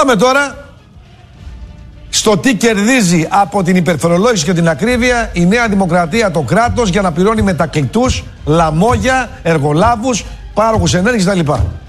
Πάμε τώρα στο τι κερδίζει από την υπερφορολόγηση και την ακρίβεια η Νέα Δημοκρατία, το κράτος, για να πληρώνει μετακλητούς, λαμόγια, εργολάβους, πάροχους ενέργειας κτλ.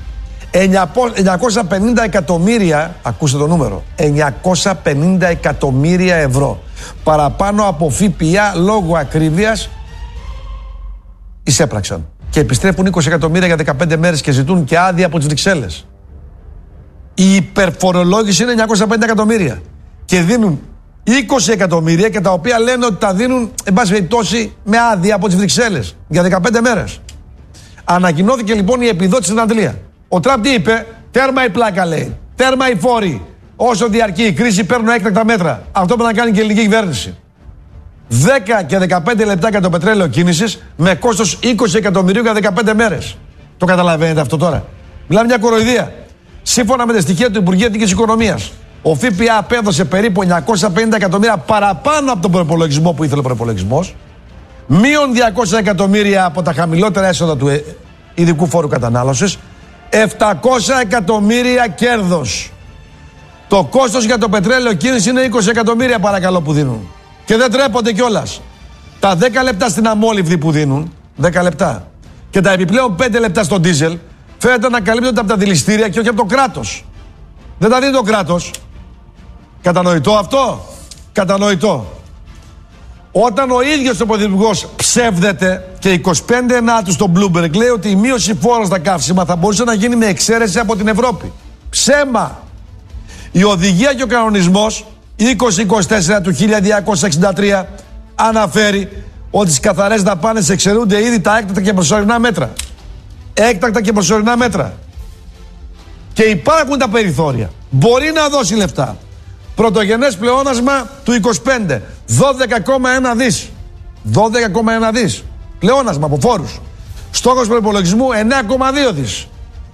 950 εκατομμύρια, ακούστε το νούμερο, 950 εκατομμύρια ευρώ παραπάνω από ΦΠΑ λόγω ακρίβειας εισέπραξαν. Και επιστρέφουν 20 εκατομμύρια για 15 μέρες και ζητούν και άδεια από τις Βρυξέλλες. Η υπερφορολόγηση είναι 950 εκατομμύρια. Και δίνουν 20 εκατομμύρια και τα οποία λένε ότι τα δίνουν, εν πάση περιπτώσει, με άδεια από τις Βρυξέλλες για 15 μέρες. Ανακοινώθηκε λοιπόν η επιδότηση στην Αντλία. Ο Τραμπ τι είπε? Τέρμα η πλάκα, λέει. Τέρμα οι φόροι. Όσο διαρκεί η κρίση, παίρνω έκτακτα μέτρα. Αυτό πρέπει να κάνει και η ελληνική κυβέρνηση. 10 και 15 λεπτά για το πετρέλαιο κίνησης με κόστος 20 εκατομμυρίων για 15 μέρες. Το καταλαβαίνετε αυτό τώρα? Μιλάμε μια κοροϊδία. Σύμφωνα με τα στοιχεία του Υπουργείου Εθνικής Οικονομίας, ο ΦΠΑ απέδωσε περίπου 950 εκατομμύρια παραπάνω από τον προπολογισμό που ήθελε ο προπολογισμός, μείον 200 εκατομμύρια από τα χαμηλότερα έσοδα του ειδικού φόρου κατανάλωσης, 700 εκατομμύρια κέρδος. Το κόστος για το πετρέλαιο κίνηση είναι 20 εκατομμύρια παρακαλώ που δίνουν. Και δεν τρέπονται κιόλας. Τα 10 λεπτά στην αμόλυβδη που δίνουν, 10 λεπτά, και τα επιπλέον 5 λεπτά στο ντίζελ, φαίνεται να καλύπτονται από τα δηληστήρια και όχι από το κράτος. Δεν τα δίνει το κράτος. Κατανοητό αυτό? Κατανοητό. Όταν ο ίδιος ο πρωθυπουργός ψεύδεται και 25 ενάτου στο Bloomberg λέει ότι η μείωση φόρων στα καύσιμα θα μπορούσε να γίνει με εξαίρεση από την Ευρώπη. Ψέμα. Η οδηγία και ο κανονισμός 2024 του 1263 αναφέρει ότι στις καθαρές δαπάνες εξαιρούνται ήδη τα έκτακτα και προσωρινά μέτρα. Έκτακτα και προσωρινά μέτρα. Και υπάρχουν τα περιθώρια. Μπορεί να δώσει λεφτά. Πρωτογενές πλεόνασμα του 25. 12,1 δις. 12,1 δις. Πλεόνασμα από φόρους. Στόχος προϋπολογισμού 9,2 δις.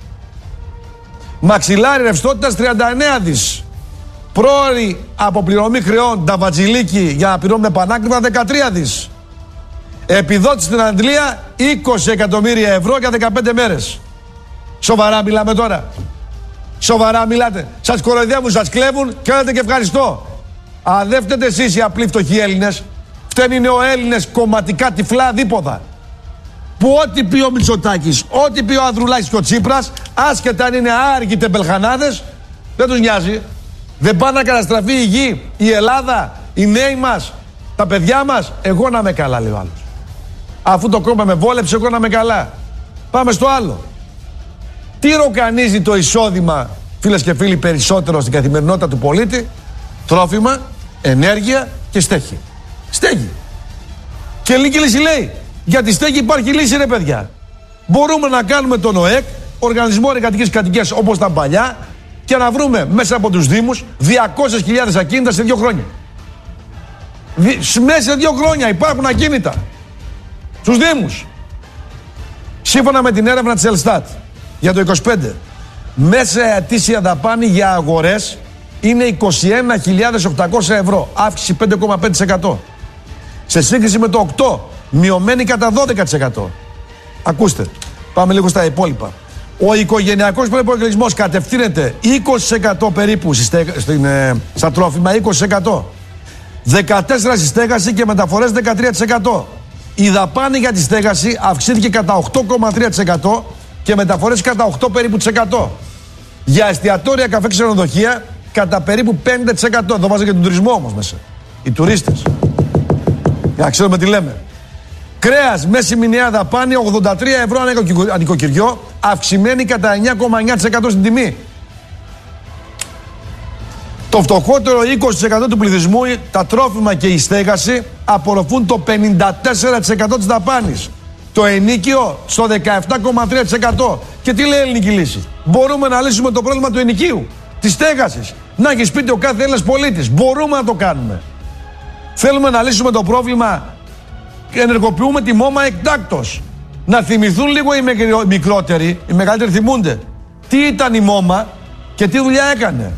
Μαξιλάρι ρευστότητας 39 δις. Πρόωρη αποπληρωμή χρεών τα βατζιλίκι για να πληρώνουμε επανάκριβα 13 δις. Επιδότηση στην Αντλία 20 εκατομμύρια ευρώ για 15 μέρες. Σοβαρά μιλάμε τώρα? Σοβαρά μιλάτε? Σας κοροϊδεύουν, σας κλέβουν και λέτε και ευχαριστώ. Αν δεν φταίτε εσείς οι απλοί φτωχοί Έλληνες, φταίνει είναι ο Έλληνες κομματικά τυφλά δίποδα. Που ό,τι πει ο Μητσοτάκης, ό,τι πει ο Ανδρουλάκης και ο Τσίπρας, άσχετα αν είναι άργοι τεμπελχανάδες, δεν τους νοιάζει. Δεν πάνε να καταστραφεί η γη, η Ελλάδα, οι νέοι μας, τα παιδιά μας. Εγώ να είμαι καλά, λέει ο άλλος. Αφού το κόμμα με βόλεψε, εγώ να είμαι καλά. Πάμε στο άλλο. Τι ροκανίζει το εισόδημα, φίλες και φίλοι, περισσότερο στην καθημερινότητα του πολίτη? Τρόφιμα, ενέργεια και στέγη. Στέγη. Και ελληνική λύση λέει. Για τη στέγη υπάρχει λύση, ρε παιδιά. Μπορούμε να κάνουμε τον ΟΕΚ, Οργανισμό Εργατικής Κατοικίας, όπως ήταν παλιά, και να βρούμε μέσα από τους Δήμους 200.000 ακίνητα σε 2 χρόνια. Μέσα σε 2 χρόνια υπάρχουν ακίνητα στους Δήμους. Σύμφωνα με την έρευνα της Ελστάτ για το 25, μέσα ετήσια δαπάνη για αγορές είναι 21.800 ευρώ, αύξηση 5,5%. Σε σύγκριση με το 8, μειωμένη κατά 12%. Ακούστε, πάμε λίγο στα υπόλοιπα. Ο οικογενειακός προϋπολογισμός κατευθύνεται 20% περίπου στα τρόφιμα, 20%. 14% στη στέγαση και μεταφορές 13%. Η δαπάνη για τη στέγαση αυξήθηκε κατά 8,3% και μεταφορές κατά 8 περίπου %. Για εστιατόρια, καφέ, ξενοδοχεία κατά περίπου 5%. Εδώ βάζω και τον τουρισμό όμως μέσα. Οι τουρίστες. Για να ξέρουμε τι λέμε. Κρέας, μέση μηνιαία δαπάνη 83 ευρώ ανά νοικοκυριό, αυξημένη κατά 9,9% στην τιμή. Το φτωχότερο 20% του πληθυσμού, τα τρόφιμα και η στέγαση απορροφούν το 54% της δαπάνης. Το ενοίκιο στο 17,3%. Και τι λέει η ελληνική λύση? Μπορούμε να λύσουμε το πρόβλημα του ενοικίου, της στέγασης. Να έχει σπίτι ο κάθε Έλληνας πολίτης. Μπορούμε να το κάνουμε. Θέλουμε να λύσουμε το πρόβλημα και ενεργοποιούμε τη ΜΟΜΑ εκτάκτως. Να θυμηθούν λίγο οι μικρότεροι, οι μεγαλύτεροι θυμούνται. Τι ήταν η ΜΟΜΑ και τι δουλειά έκανε.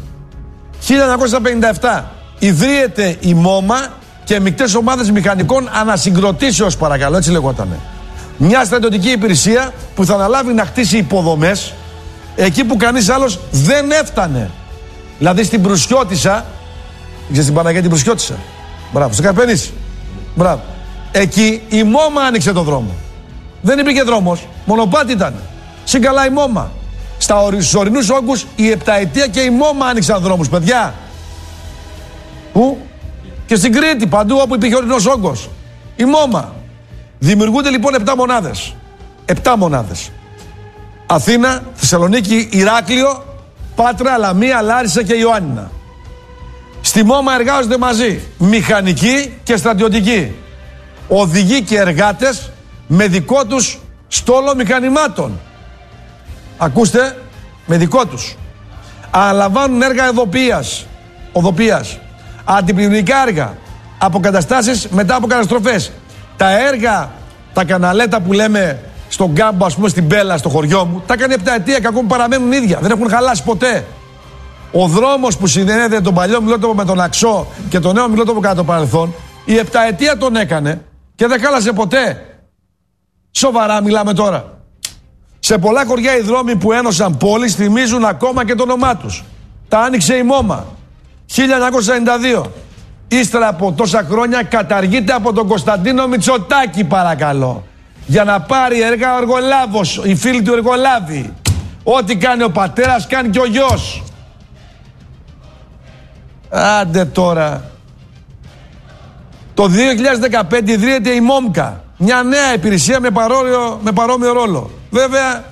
1957 ιδρύεται η ΜΟΜΑ και μικτές ομάδες μηχανικών ανασυγκροτήσεως, παρακαλώ, έτσι λεγότανε. Μια στρατιωτική υπηρεσία που θα αναλάβει να χτίσει υποδομές εκεί που κανείς άλλος δεν έφτανε. Δηλαδή στην Προυσιώτισσα, ξέρεις την Παναγία την Προυσιώτισσα. Μπράβο, στο Καρπενήσι. Μπράβο. Εκεί η Μόμα άνοιξε το δρόμο. Δεν υπήρχε δρόμος, μονοπάτι ήταν. Συγκαλά η Μόμα. Στους ορεινούς όγκους η Επταετία και η Μόμα άνοιξαν δρόμους, παιδιά. Πού? Και στην Κρήτη, παντού όπου υπήρχε ορεινός όγκος. Η Μόμα. Δημιουργούνται λοιπόν 7 μονάδες. 7 μονάδες. Αθήνα, Θεσσαλονίκη, Ηράκλειο, Πάτρα, Λαμία, Λάρισα και Ιωάννινα. Στη Μόμα εργάζονται μαζί μηχανικοί και στρατιωτικοί. Οδηγοί και εργάτες με δικό τους στόλο μηχανημάτων. Ακούστε, με δικό τους. Αναλαμβάνουν έργα οδοποιίας, αντιπλημμυρικά έργα, αποκαταστάσεις μετά από καταστροφές. Τα έργα, τα καναλέτα που λέμε στον κάμπο, ας πούμε στην Πέλα, στο χωριό μου, τα έκανε 7 και ακόμα παραμένουν ίδια. Δεν έχουν χαλάσει ποτέ. Ο δρόμος που συνδέεται τον παλιό Μιλότοπο με τον Αξό και τον νέο Μιλότοπο κατά το παρελθόν, η 7 τον έκανε και δεν χάλασε ποτέ. Σοβαρά μιλάμε τώρα. Σε πολλά χωριά οι δρόμοι που ένωσαν πόλεις θυμίζουν ακόμα και το όνομά τους. Τα άνοιξε η Μόμα. 1992. Ύστερα από τόσα χρόνια καταργείται από τον Κωνσταντίνο Μητσοτάκη, παρακαλώ. Για να πάρει έργα ο εργολάβος, οι φίλοι του εργολάβοι. Ό,τι κάνει ο πατέρας κάνει και ο γιος. Άντε τώρα. Το 2015 ιδρύεται η ΜΟΜΚΑ. Μια νέα υπηρεσία με παρόμοιο ρόλο. Βέβαια,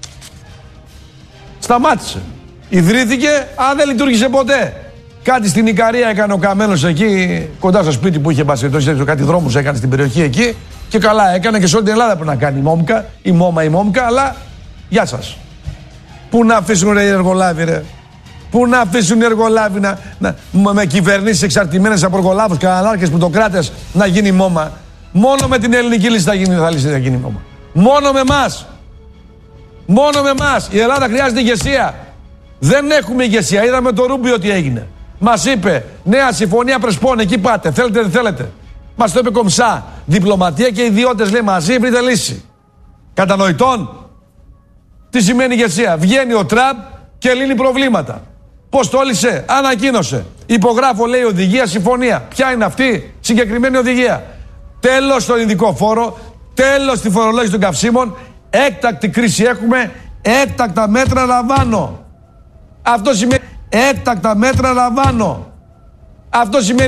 σταμάτησε. Ιδρύθηκε, αλλά δεν λειτουργήσε ποτέ. Κάτι στην Ικαρία έκανε ο Καμένος εκεί, κοντά στο σπίτι που είχε μπασχετώσει, κάτι δρόμους έκανε στην περιοχή εκεί. Και καλά έκανε και σε όλη την Ελλάδα που να κάνει η ΜΟΜΚΑ, η ΜΟΜΚΑ, αλλά γεια σας. Πού να αφήσουν οι εργολάβοι, ρε. Πού να αφήσουν οι εργολάβοι με κυβερνήσεις εξαρτημένες από εργολάβους, καναλάρχες, πλουτοκράτες να γίνει ΜΟΜΑ. Μόνο με την ελληνική λύση θα γίνει ΜΟΜΑ. Μόνο με εμάς. Μόνο με εμάς. Η Ελλάδα χρειάζεται ηγεσία. Δεν έχουμε ηγεσία. Είδαμε το Ρούμπιο τι έγινε. Μας είπε νέα συμφωνία Πρεσπών, εκεί πάτε. Θέλετε, δεν θέλετε. Μας το είπε κομψά. Διπλωματία και ιδιώτες λέει μαζί βρείτε λύση. Κατανοητόν. Τι σημαίνει ηγεσία? Βγαίνει ο Τραμπ και λύνει προβλήματα. Πώς το λύσε? Ανακοίνωσε. Υπογράφω, λέει, οδηγία, συμφωνία. Ποια είναι αυτή? Συγκεκριμένη οδηγία. Τέλος στον ειδικό φόρο. Τέλος στη φορολόγηση των καυσίμων. Έκτακτη κρίση έχουμε. Έκτακτα μέτρα λαμβάνω. Αυτό σημαίνει έκτακτα μέτρα λαμβάνω. Αυτό σημαίνει